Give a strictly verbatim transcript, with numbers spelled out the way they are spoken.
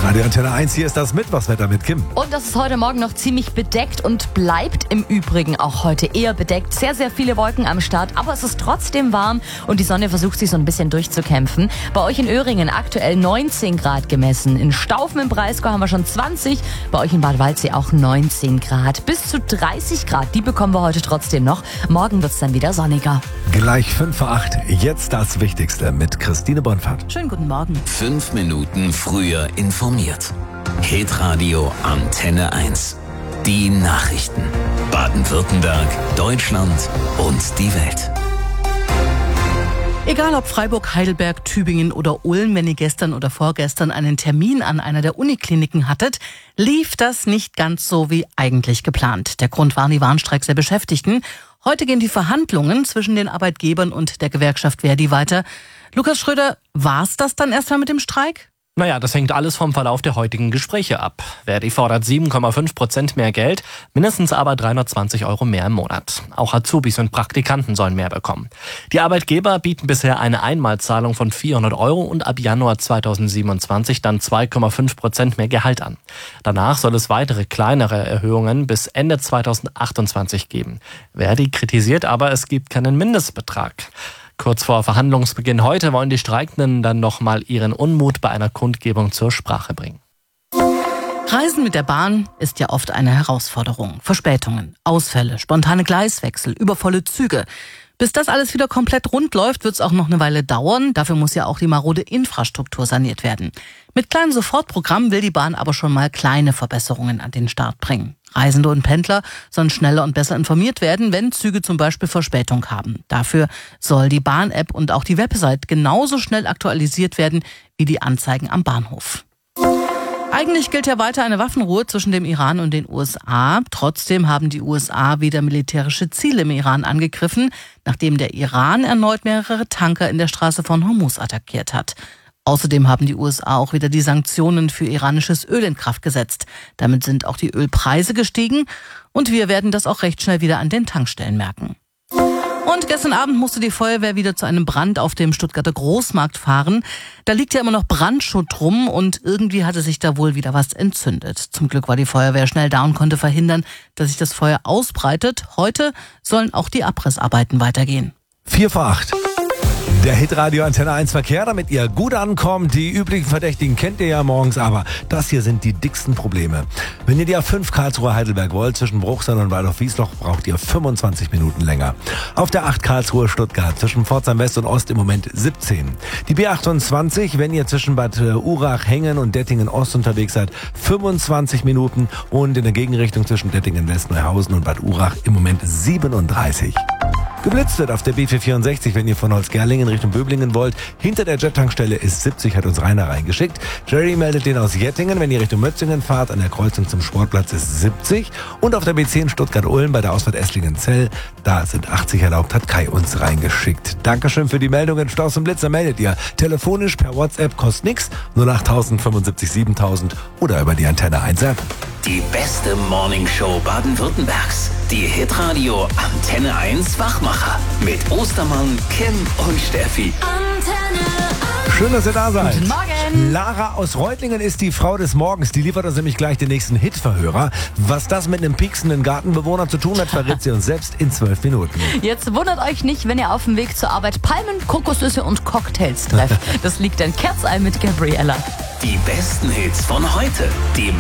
Radio Antenne eins, hier ist das Mittwochswetter mit Kim. Und das ist heute Morgen noch ziemlich bedeckt und bleibt im Übrigen auch heute eher bedeckt. Sehr, sehr viele Wolken am Start, aber es ist trotzdem warm und die Sonne versucht sich so ein bisschen durchzukämpfen. Bei euch in Öhringen aktuell neunzehn Grad gemessen. In Staufen im Breisgau haben wir schon zwanzig, bei euch in Bad Waldsee auch neunzehn Grad. Bis zu dreißig Grad, die bekommen wir heute trotzdem noch. Morgen wird es dann wieder sonniger. Gleich fünf vor acht, jetzt das Wichtigste mit Christine Bonfahrt. Schönen guten Morgen. Fünf Minuten früher informiert. Hitradio Antenne eins. Die Nachrichten. Baden-Württemberg, Deutschland und die Welt. Egal ob Freiburg, Heidelberg, Tübingen oder Ulm, wenn ihr gestern oder vorgestern einen Termin an einer der Unikliniken hattet, lief das nicht ganz so wie eigentlich geplant. Der Grund waren die Warnstreiks der Beschäftigten. Heute gehen die Verhandlungen zwischen den Arbeitgebern und der Gewerkschaft Verdi weiter. Lukas Schröder, war's das dann erstmal mit dem Streik? Naja, das hängt alles vom Verlauf der heutigen Gespräche ab. Verdi fordert sieben Komma fünf Prozent mehr Geld, mindestens aber dreihundertzwanzig Euro mehr im Monat. Auch Azubis und Praktikanten sollen mehr bekommen. Die Arbeitgeber bieten bisher eine Einmalzahlung von vierhundert Euro und ab Januar zweitausendsiebenundzwanzig dann zwei Komma fünf Prozent mehr Gehalt an. Danach soll es weitere kleinere Erhöhungen bis Ende zweitausendachtundzwanzig geben. Verdi kritisiert aber, es gibt keinen Mindestbetrag. Kurz vor Verhandlungsbeginn heute wollen die Streikenden dann nochmal ihren Unmut bei einer Kundgebung zur Sprache bringen. Reisen mit der Bahn ist ja oft eine Herausforderung. Verspätungen, Ausfälle, spontane Gleiswechsel, übervolle Züge. Bis das alles wieder komplett rund läuft, wird es auch noch eine Weile dauern. Dafür muss ja auch die marode Infrastruktur saniert werden. Mit kleinen Sofortprogrammen will die Bahn aber schon mal kleine Verbesserungen an den Start bringen. Reisende und Pendler sollen schneller und besser informiert werden, wenn Züge zum Beispiel Verspätung haben. Dafür soll die Bahn-App und auch die Website genauso schnell aktualisiert werden wie die Anzeigen am Bahnhof. Eigentlich gilt ja weiter eine Waffenruhe zwischen dem Iran und den U S A. Trotzdem haben die U S A wieder militärische Ziele im Iran angegriffen, nachdem der Iran erneut mehrere Tanker in der Straße von Hormuz attackiert hat. Außerdem haben die U S A auch wieder die Sanktionen für iranisches Öl in Kraft gesetzt. Damit sind auch die Ölpreise gestiegen und wir werden das auch recht schnell wieder an den Tankstellen merken. Und gestern Abend musste die Feuerwehr wieder zu einem Brand auf dem Stuttgarter Großmarkt fahren. Da liegt ja immer noch Brandschutt rum und irgendwie hatte sich da wohl wieder was entzündet. Zum Glück war die Feuerwehr schnell da und konnte verhindern, dass sich das Feuer ausbreitet. Heute sollen auch die Abrissarbeiten weitergehen. vier vor acht. Der Hitradio Antenne eins Verkehr, damit ihr gut ankommt. Die üblichen Verdächtigen kennt ihr ja morgens, aber das hier sind die dicksten Probleme. Wenn ihr die A fünf Karlsruhe Heidelberg wollt, zwischen Bruchsal und Waldorf-Wiesloch, braucht ihr fünfundzwanzig Minuten länger. Auf der acht Karlsruhe Stuttgart, zwischen Pforzheim West und Ost im Moment siebzehn. Die B achtundzwanzig, wenn ihr zwischen Bad Urach, Hengen und Dettingen Ost unterwegs seid, fünfundzwanzig Minuten. Und in der Gegenrichtung zwischen Dettingen West, Neuhausen und Bad Urach im Moment siebenunddreißig. Geblitzt wird auf der B vierhundertvierundsechzig, wenn ihr von Holzgerlingen Richtung Böblingen wollt. Hinter der Jet-Tankstelle ist siebzig, hat uns Rainer reingeschickt. Jerry meldet den aus Jettingen, wenn ihr Richtung Mötzingen fahrt. An der Kreuzung zum Sportplatz ist siebzig. Und auf der B zehn Stuttgart-Ulm bei der Ausfahrt Esslingen-Zell, da sind achtzig erlaubt, hat Kai uns reingeschickt. Dankeschön für die Meldungen. Staus und Blitzer meldet ihr telefonisch per WhatsApp, kostet nix. null acht tausend fünfundsiebzig siebentausend oder über die Antenne eins App. Die beste Morningshow Baden-Württembergs. Die Hitradio Antenne eins Wachmacher. Mit Ostermann, Kim und Steffi. Schön, dass ihr da seid. Guten Morgen. Lara aus Reutlingen ist die Frau des Morgens. Die liefert uns nämlich gleich den nächsten Hitverhörer. Was das mit einem pieksenden Gartenbewohner zu tun hat, verrät sie uns selbst in zwölf Minuten. Jetzt wundert euch nicht, wenn ihr auf dem Weg zur Arbeit Palmen, Kokosnüsse und Cocktails trefft. Das liegt ein Kerzei mit Gabriella. Die besten Hits von heute. Die